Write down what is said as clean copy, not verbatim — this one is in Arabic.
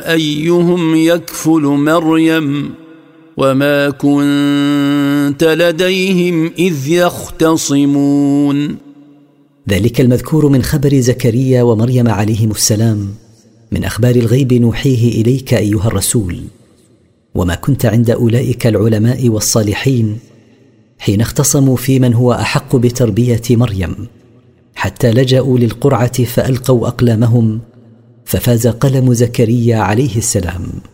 أيهم يكفل مريم وما كنت لديهم إذ يختصمون. ذلك المذكور من خبر زكريا ومريم عليهم السلام من أخبار الغيب نوحيه إليك أيها الرسول، وما كنت عند أولئك العلماء والصالحين حين اختصموا في من هو أحق بتربية مريم، حتى لجأوا للقرعة فألقوا أقلامهم ففاز قلم زكريا عليه السلام.